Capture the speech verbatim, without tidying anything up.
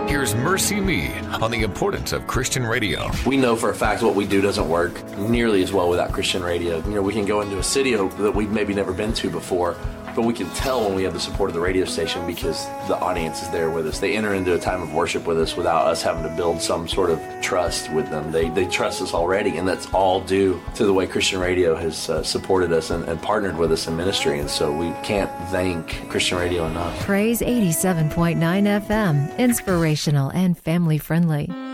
Here's Mercy Me on the importance of Christian radio. We know for a fact what we do doesn't work nearly as well without Christian radio. You know, we can go into a city that we've maybe never been to before, but we can tell when we have the support of the radio station because the audience is there with us. They enter into a time of worship with us without us having to build some sort of trust with them. They they trust us already, and that's all due to the way Christian radio has uh, supported us and, and partnered with us in ministry. And so we can't thank Christian radio enough. Praise eighty-seven point nine F M, inspirational and family friendly.